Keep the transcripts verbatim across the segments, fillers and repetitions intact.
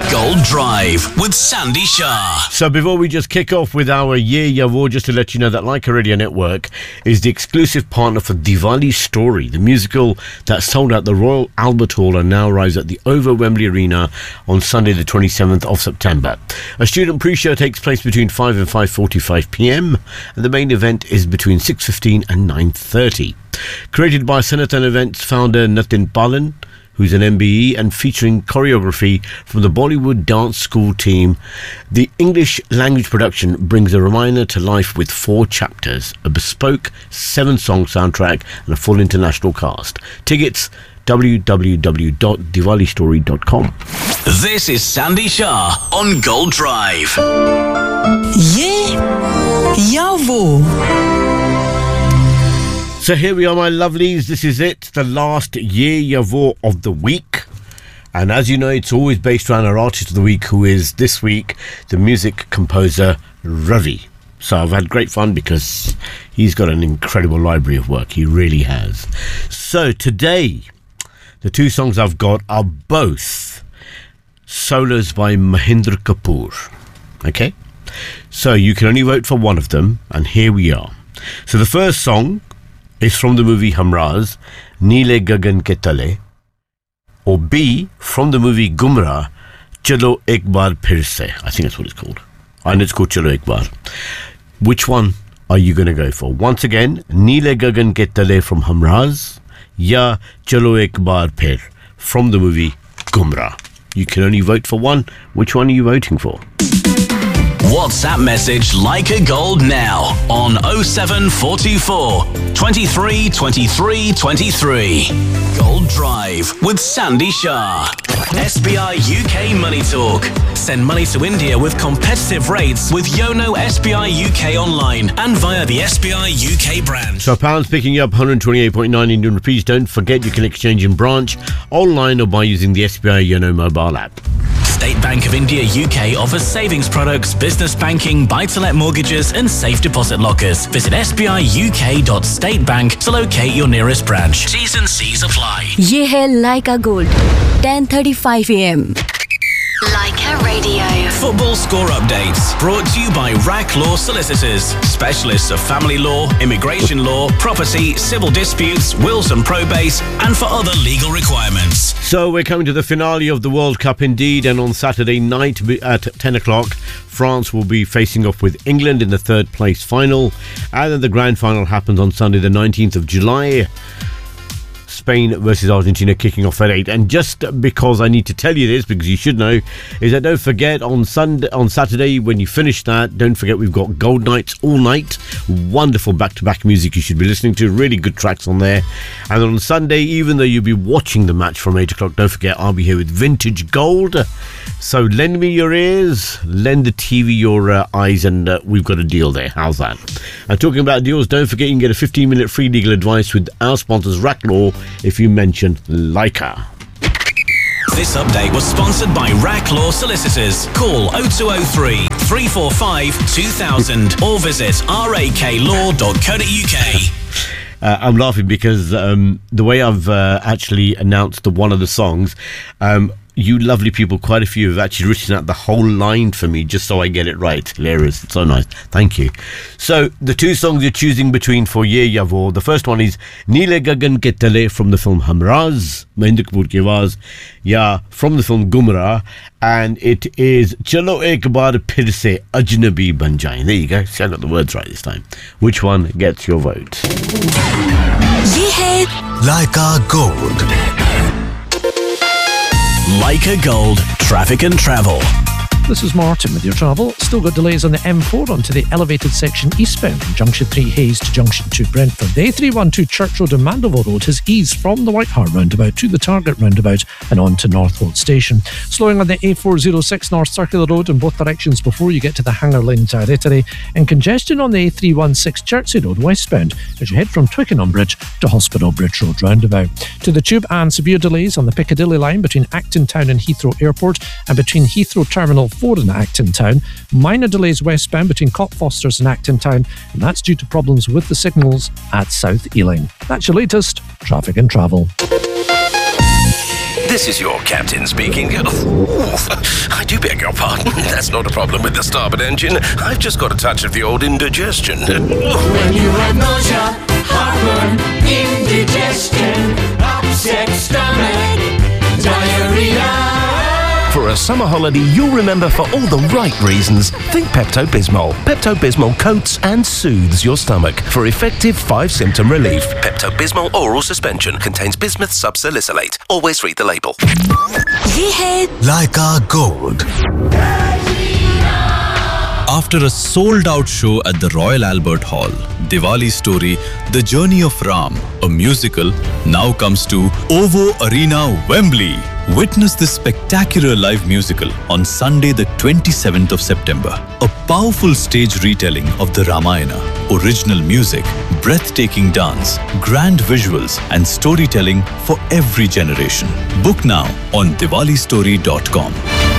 Gold Drive with Sandy Shah. So before we just kick off with our Ye Yavo, just to let you know that Leica Radio Network is the exclusive partner for Diwali Story, the musical that sold out the Royal Albert Hall and now arrives at the Over Wembley Arena on Sunday the twenty-seventh of September. A student pre-show takes place between five and five forty-five p.m. and the main event is between six fifteen and nine thirty. Created by Sanatan Events founder Nitin Palan, who's an M B E, and featuring choreography from the Bollywood Dance School team, the English language production brings a reminder to life with four chapters, a bespoke seven-song soundtrack, and a full international cast. Tickets, w w w dot diwali story dot com. This is Sandy Shah on Gold Drive. Ye Yavo. So here we are, my lovelies. This is it, the last Ye Yavo of the week. And as you know, it's always based around our artist of the week, who is this week the music composer Ravi. So I've had great fun because he's got an incredible library of work. He really has. So today, the two songs I've got are both solos by Mahendra Kapoor. Okay? So you can only vote for one of them, and here we are. So the first song is from the movie Hamraz, Neele Gagan Ke Tale, or B, from the movie Gumrah, Chalo Ek Baar Phir Se. I think that's what it's called. And it's called Chalo Ek Baar. Which one are you going to go for? Once again, Neele Gagan Ke Tale from Hamraz, ya Chalo Ek Baar Phir from the movie Gumrah. You can only vote for one. Which one are you voting for? WhatsApp message Leica Gold now on oh seven four two four, twenty-three, twenty-three, twenty-three. Gold Drive with Sandy Shah. S B I U K Money Talk. Send money to India with competitive rates with Yono S B I U K online and via the S B I U K branch. So pounds picking up one hundred twenty-eight point nine Indian rupees. Don't forget you can exchange in branch, online or by using the S B I Yono mobile app. State Bank of India U K offers savings products, business banking, buy-to-let mortgages and safe deposit lockers. Visit s b i u k dot state bank to locate your nearest branch. T's and C's apply. Ye hai Leica Gold, ten thirty-five a.m. Leica Radio. Football score updates brought to you by R A C Law Solicitors, specialists of family law, immigration law, property, civil disputes, wills and probates, and for other legal requirements. So we're coming to the finale of the World Cup indeed, and on Saturday night at ten o'clock, France will be facing off with England in the third place final, and then the grand final happens on Sunday the nineteenth of July. Spain versus Argentina kicking off at eight. And just because I need to tell you this, because you should know, is that don't forget on Sunday, on Saturday, when you finish that, don't forget we've got Gold Nights all night. Wonderful back-to-back music you should be listening to. Really good tracks on there. And on Sunday, even though you'll be watching the match from eight o'clock, don't forget I'll be here with Vintage Gold. So lend me your ears, lend the T V your uh, eyes, and uh, we've got a deal there. How's that? And talking about deals, don't forget you can get a fifteen minute free legal advice with our sponsors R A C Law if you mention Leica. This update was sponsored by R A C Law Solicitors. Call oh two oh three, three four five, two thousand or visit r a k law dot co dot u k. Uh, I'm laughing because um, the way I've uh, actually announced the one of the songs, um, you lovely people, quite a few have actually written out the whole line for me just so I get it right. Hilarious. It's so nice. Thank you. So the two songs you're choosing between for Ye Yavo, the first one is Neele Gagan Ke Tale from the film Hamraz, Mahendra Kapoor ki awaaz, ya from the film Gumrah, and it is Chalo Ek Baar Phir Se Ajnabi Ban Jaye. There you go. See, I got the words right this time. Which one gets your vote? Ye hai Leica Gold. Leica Gold, traffic and travel. This is Martin with your travel. Still got delays on the M four onto the elevated section eastbound from Junction three Hayes to Junction two Brentford. The A three twelve Church Road and Mandeville Road has eased from the White Hart roundabout to the Target roundabout and on to Northwold Station. Slowing on the A four oh six North Circular Road in both directions before you get to the Hanger Lane Territory, and congestion on the A three sixteen Chertsey Road westbound as you head from Twickenham Bridge to Hospital Bridge Road roundabout. To the Tube, and severe delays on the Piccadilly line between Acton Town and Heathrow Airport and between Heathrow Terminal four and Acton Town. Minor delays westbound between Cockfosters and Acton Town, and that's due to problems with the signals at South Ealing. That's your latest traffic and travel. This is your captain speaking. Ooh, I pardon? That's not a problem with the starboard engine. I've just got a touch of the old indigestion. When you have nausea, heartburn, indigestion, upset stomach, diarrhea. For a summer holiday you'll remember for all the right reasons, think Pepto-Bismol. Pepto-Bismol coats and soothes your stomach for effective five-symptom relief. Pepto-Bismol oral suspension contains bismuth subsalicylate. Always read the label. ये है Leica Gold. After a sold-out show at the Royal Albert Hall, Diwali story, The Journey of Ram, a musical, now comes to OVO Arena, Wembley. Witness this spectacular live musical on Sunday the twenty-seventh of September. A powerful stage retelling of the Ramayana, original music, breathtaking dance, grand visuals and storytelling for every generation. Book now on diwali story dot com.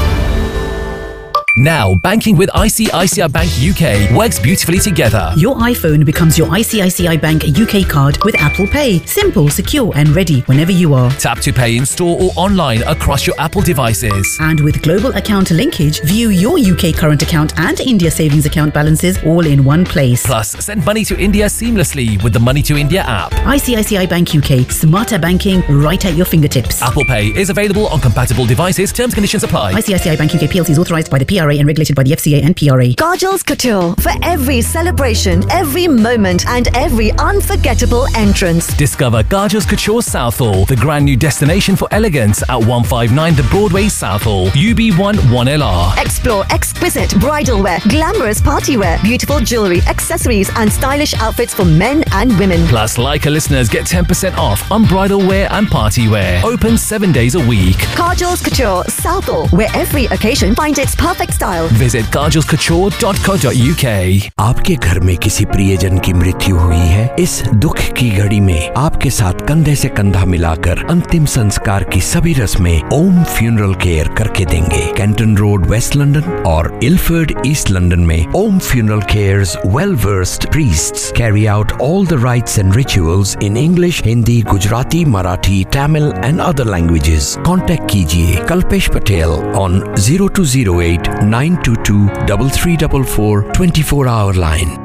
Now, banking with I C I C I Bank U K works beautifully together. Your iPhone becomes your I C I C I Bank U K card with Apple Pay. Simple, secure and ready whenever you are. Tap to pay in store or online across your Apple devices. And with global account linkage, view your U K current account and India savings account balances all in one place. Plus, send money to India seamlessly with the Money to India app. I C I C I Bank U K. Smarter banking right at your fingertips. Apple Pay is available on compatible devices. Terms and conditions apply. I C I C I Bank U K P L C is authorised by the P R A and regulated by the F C A and P R A. Kajal's Couture. For every celebration, every moment and every unforgettable entrance. Discover Kajal's Couture Southall, the grand new destination for elegance at one fifty-nine The Broadway Southall, U B one one L R. Explore exquisite bridal wear, glamorous party wear, beautiful jewellery, accessories and stylish outfits for men and women. Plus, Leica listeners get ten percent off on bridal wear and party wear. Open seven days a week. Kajal's Couture Southall, where every occasion finds its perfect style. Visit kajals couture dot co dot U K. आपके घर में किसी प्रियजन की मृत्यु हुई है? इस दुख की घड़ी में आपके साथ कंधे से कंधा मिलाकर अंतिम संस्कार की सभी रस्में ओम फ्यूनरल केयर करके देंगे। कैंटन रोड वेस्ट लंदन और इल्फर्ड ईस्ट लंदन में ओम funeral cares well versed priests carry out all the rites and rituals in English, Hindi, Gujarati, Marathi, Tamil and other languages. Contact कीजिए Kalpesh Patel on zero two zero eight nine two two three three four four twenty-four hour line.